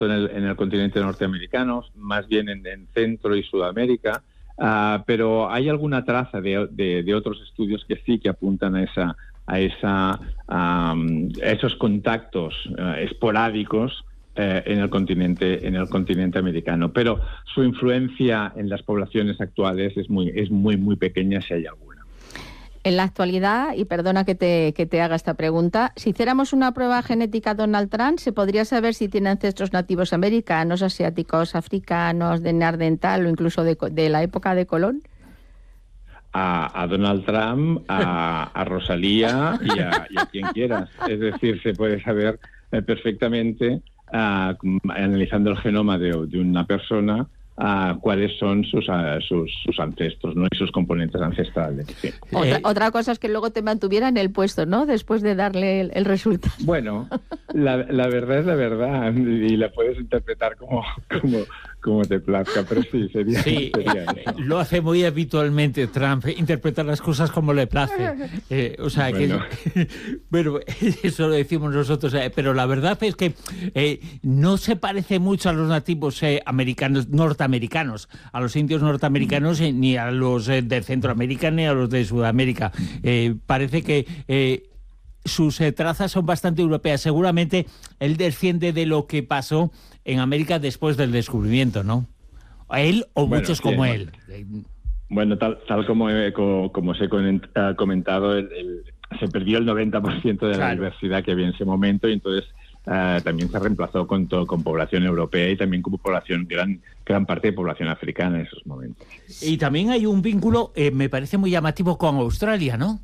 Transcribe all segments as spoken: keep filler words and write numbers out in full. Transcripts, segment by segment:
en el, en el continente norteamericano, más bien en, en Centro y Sudamérica, uh, pero hay alguna traza de, de, de otros estudios que sí que apuntan a esa a esa um, a esos contactos uh, esporádicos eh, en el continente en el continente americano, pero su influencia en las poblaciones actuales es muy es muy muy pequeña, si hay alguna. En la actualidad, y perdona que te, que te haga esta pregunta, si hiciéramos una prueba genética a Donald Trump, ¿se podría saber si tiene ancestros nativos americanos, asiáticos, africanos, de Neandertal o incluso de, de la época de Colón? A, a Donald Trump, a, a Rosalía y a, y a quien quieras. Es decir, se puede saber eh, perfectamente, uh, analizando el genoma de, de una persona, Uh, cuáles son sus, uh, sus, sus ancestros, ¿no? Y sus componentes ancestrales. Sí. Otra, Eh, otra cosa es que luego te mantuviera en el puesto, ¿no? Después de darle el, el resultado. Bueno, la, la verdad es la verdad y la puedes interpretar como, como, como te plazca, pero sí, sería, sí, sería eh, eso. Lo hace muy habitualmente Trump, interpretar las cosas como le place. Eh, o sea, bueno. que bueno, eso lo decimos nosotros, eh, pero la verdad es que eh, no se parece mucho a los nativos eh, americanos, norteamericanos, a los indios norteamericanos, eh, ni a los eh, de Centroamérica, ni a los de Sudamérica. Eh, parece que eh, sus eh, trazas son bastante europeas. Seguramente él desciende de lo que pasó en América después del descubrimiento, ¿no? Él o bueno, muchos sí, como bueno. él. Bueno, tal, tal como, he, como, como os he comentado, el, el, se perdió el noventa por ciento de la Claro. diversidad que había en ese momento y entonces uh, también se reemplazó con, todo, con población europea y también con población, gran, gran parte de población africana en esos momentos. Y también hay un vínculo, eh, me parece muy llamativo, con Australia, ¿no?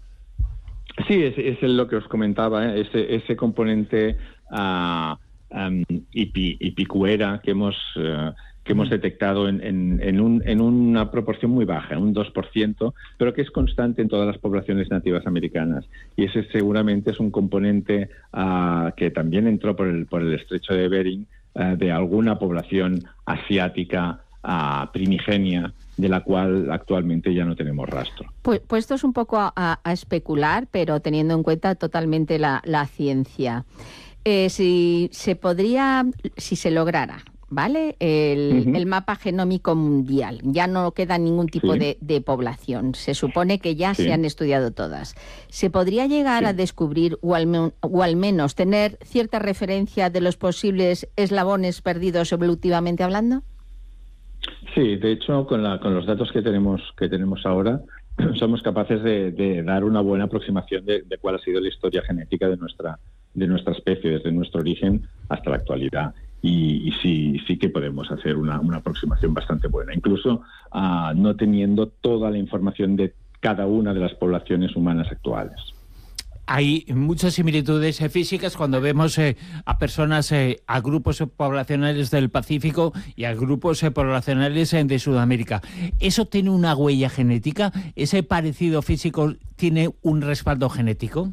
Sí, es, es lo que os comentaba, ¿eh? ese, ese componente uh, um, hipi, hipicuera que hemos... Uh, que hemos detectado en, en, en, un, en una proporción muy baja, un dos por ciento, pero que es constante en todas las poblaciones nativas americanas. Y ese seguramente es un componente uh, que también entró por el, por el estrecho de Bering, uh, de alguna población asiática uh, primigenia, de la cual actualmente ya no tenemos rastro. Pues, pues esto es un poco a, a especular, pero teniendo en cuenta totalmente la, la ciencia. Eh, si se podría, si se lograra, ¿vale? El, uh-huh. el mapa genómico mundial. Ya no queda ningún tipo sí. de, de población. Se supone que ya sí. se han estudiado todas. ¿Se podría llegar sí. a descubrir o al, o al menos tener cierta referencia de los posibles eslabones perdidos evolutivamente hablando? Sí, de hecho, con, la, con los datos que tenemos, que tenemos ahora, somos capaces de, de dar una buena aproximación de, de cuál ha sido la historia genética de nuestra, de nuestra especie, desde nuestro origen hasta la actualidad. Y, y sí, sí que podemos hacer una, una aproximación bastante buena, incluso uh, no teniendo toda la información de cada una de las poblaciones humanas actuales. Hay muchas similitudes eh, físicas cuando vemos eh, a personas, eh, a grupos poblacionales del Pacífico y a grupos eh, poblacionales eh, de Sudamérica. ¿Eso tiene una huella genética? ¿Ese parecido físico tiene un respaldo genético?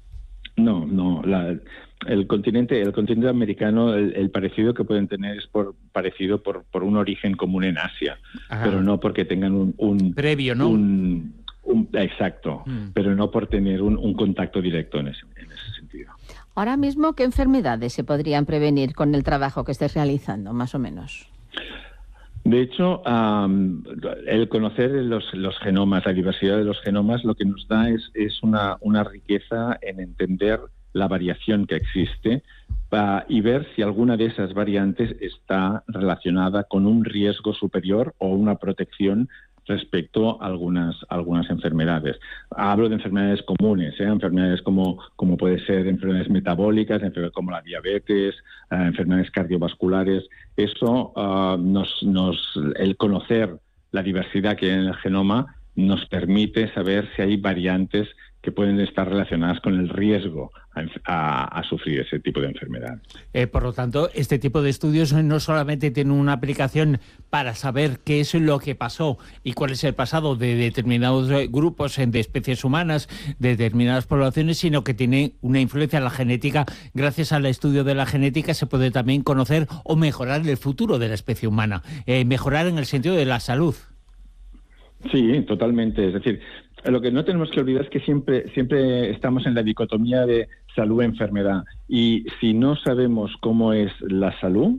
No, no. La, el continente, el continente americano, el, el parecido que pueden tener es por parecido por, por un origen común en Asia, Ajá. pero no porque tengan un, un previo, ¿no? Un, un, exacto, mm. pero no por tener un, un contacto directo en ese, en ese sentido. Ahora mismo, ¿qué enfermedades se podrían prevenir con el trabajo que estés realizando, más o menos? De hecho, um, el conocer los, los genomas, la diversidad de los genomas, lo que nos da es, es una, una riqueza en entender la variación que existe uh, y ver si alguna de esas variantes está relacionada con un riesgo superior o una protección respecto a algunas, algunas enfermedades. Hablo de enfermedades comunes, ¿eh? enfermedades como, como puede ser enfermedades metabólicas, enfermedades como la diabetes, uh, enfermedades cardiovasculares. Eso, uh, nos, nos, el conocer la diversidad que hay en el genoma nos permite saber si hay variantes que pueden estar relacionadas con el riesgo a, a, a sufrir ese tipo de enfermedad. Eh, por lo tanto, este tipo de estudios no solamente tienen una aplicación para saber qué es lo que pasó y cuál es el pasado de determinados grupos de especies humanas, de determinadas poblaciones, sino que tiene una influencia en la genética. Gracias al estudio de la genética se puede también conocer o mejorar el futuro de la especie humana, eh, mejorar en el sentido de la salud. Sí, totalmente. Es decir, lo que no tenemos que olvidar es que siempre, siempre estamos en la dicotomía de salud-enfermedad. Y si no sabemos cómo es la salud,